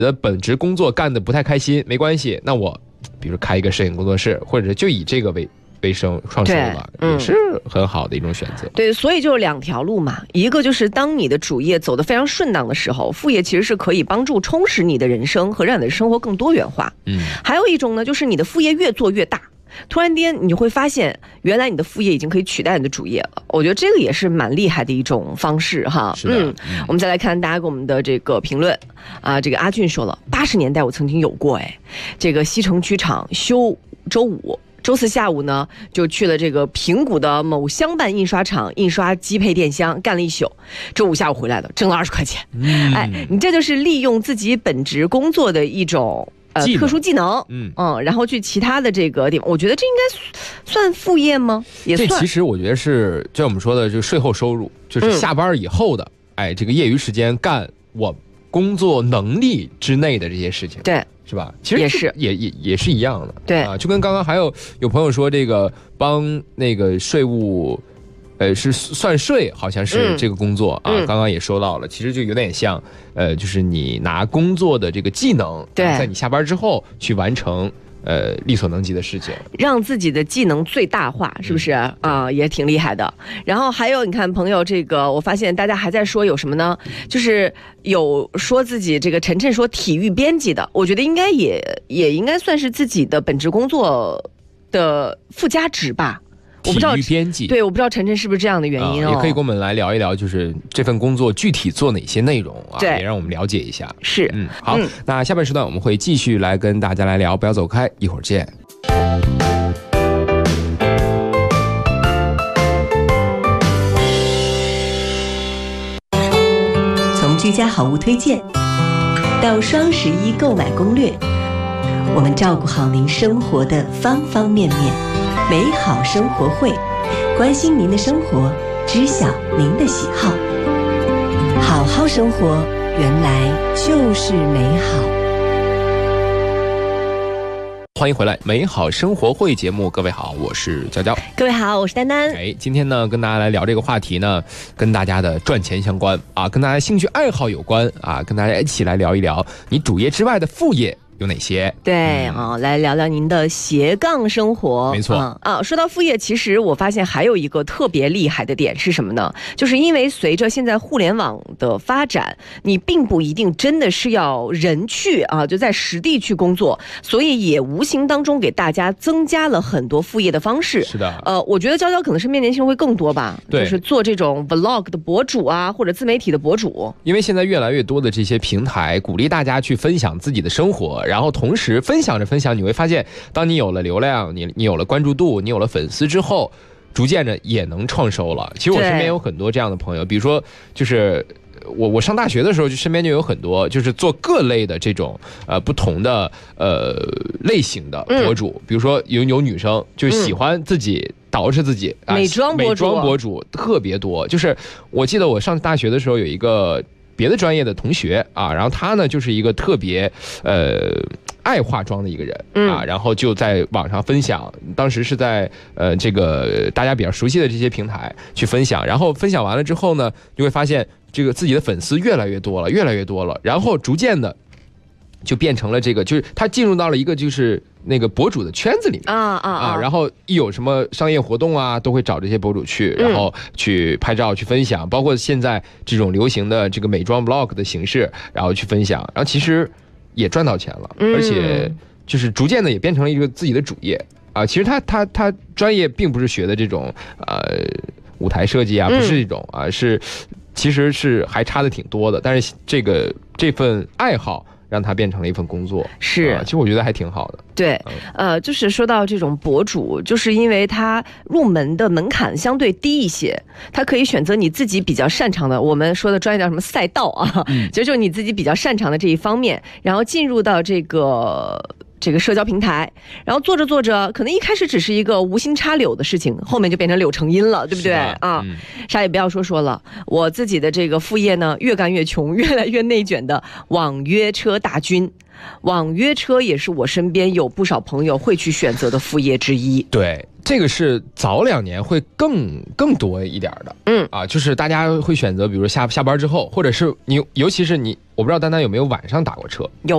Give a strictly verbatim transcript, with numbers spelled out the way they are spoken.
的本职工作干得不太开心，没关系，那我比如开一个摄影工作室，或者就以这个为为生创收吧，嗯、也是很好的一种选择。 对，所以就两条路嘛，一个就是当你的主业走得非常顺当的时候，副业其实是可以帮助充实你的人生和让你的生活更多元化。嗯，还有一种呢，就是你的副业越做越大，突然间你就会发现，原来你的副业已经可以取代你的主业了。我觉得这个也是蛮厉害的一种方式哈。 是的，嗯， 嗯我们再来看大家给我们的这个评论啊，这个阿俊说了，八十年代我曾经有过哎，这个西城区厂休周五。周四下午呢，就去了这个平谷的某乡办印刷厂印刷机配电箱，干了一宿。周五下午回来了，挣了二十块钱。嗯，哎，你这就是利用自己本职工作的一种呃特殊技能，嗯嗯，然后去其他的这个地方，我觉得这应该算副业吗？也算。 这其实我觉得是，就像我们说的，就税后收入，就是下班以后的，嗯、哎，这个业余时间干我工作能力之内的这些事情。 对。 是吧？其实也是也也也是一样的， 对啊，就跟刚刚还有有朋友说这个帮那个税务，呃，是算税，好像是这个工作、嗯、啊，刚刚也说到了，其实就有点像，呃，就是你拿工作的这个技能， 对， 在你下班之后去完成。呃，力所能及的事情， 让自己的技能最大化，是不是啊、嗯呃？也挺厉害的。然后还有，你看朋友这个，我发现大家还在说有什么呢？就是有说自己这个晨晨说体育编辑的，我觉得应该也也应该算是自己的本职工作的附加值吧。我不知道体育编辑， 对，我不知道晨晨是不是这样的原因哦、 呃。也可以跟我们来聊一聊，就是这份工作具体做哪些内容啊？ 对， 也让我们了解一下。 是， 嗯，好，嗯、那下半时段我们会继续来跟大家来聊，不要走开，一会儿见。 从居家好物推荐到双十一购买攻略，我们照顾好您生活的方方面面。美好生活会，关心您的生活，知晓您的喜好。好好生活，原来就是美好。 欢迎回来，美好生活会节目，各位好，我是娇娇。 各位好，我是丹丹。 哎，今天呢，跟大家来聊这个话题呢，跟大家的赚钱相关啊，跟大家兴趣爱好有关啊，跟大家一起来聊一聊你主业之外的副业有哪些？ 对啊、嗯哦，来聊聊您的斜杠生活。 没错、 嗯、啊，说到副业，其实我发现还有一个特别厉害的点是什么呢？就是因为随着现在互联网的发展，你并不一定真的是要人去啊，就在实地去工作，所以也无形当中给大家增加了很多副业的方式。 是的， 呃，我觉得娇娇可能身边年轻人会更多吧， 对， 就是做这种 vlog 的博主啊，或者自媒体的博主。 因为现在越来越多的这些平台鼓励大家去分享自己的生活。然后同时分享着分享，你会发现，当你有了流量，你你有了关注度，你有了粉丝之后，逐渐的也能创收了。其实我身边有很多这样的朋友，比如说，就是我我上大学的时候，就身边就有很多就是做各类的这种呃不同的呃类型的博主，嗯、比如说有有女生就喜欢自己捯饬自己， 嗯啊、美妆博主， 美妆博主特别多。就是我记得我上大学的时候有一个别的专业的同学啊，然后他呢就是一个特别呃爱化妆的一个人啊，然后就在网上分享，当时是在呃这个大家比较熟悉的这些平台去分享，然后分享完了之后呢，就会发现这个自己的粉丝越来越多了，越来越多了，然后逐渐的就变成了这个，就是他进入到了一个就是那个博主的圈子里面啊啊啊， 然后一有什么商业活动啊，都会找这些博主去，然后去拍照去分享，包括现在这种流行的这个美妆 vlog 的形式，然后去分享，然后其实也赚到钱了，而且就是逐渐的也变成了一个自己的主业啊。其实他他他专业并不是学的这种呃舞台设计啊，不是这种啊，是其实是还差的挺多的，但是这个这份爱好让它变成了一份工作， 是、 啊，其实我觉得还挺好的。 对，呃，就是说到这种博主，就是因为他入门的门槛相对低一些，他可以选择你自己比较擅长的，我们说的专业叫什么赛道啊，嗯、其实就是你自己比较擅长的这一方面，然后进入到这个。这个社交平台，然后做着做着，可能一开始只是一个无心插柳的事情，后面就变成柳成荫了，对不对啊？嗯、啥也不要说说了，我自己的这个副业呢，越干越穷，越来越内卷的网约车大军。网约车也是我身边有不少朋友会去选择的副业之一。 对， 这个是早两年会更更多一点的， 嗯啊，就是大家会选择，比如下下班之后，或者是你，尤其是你，我不知道丹丹有没有晚上打过车。 有。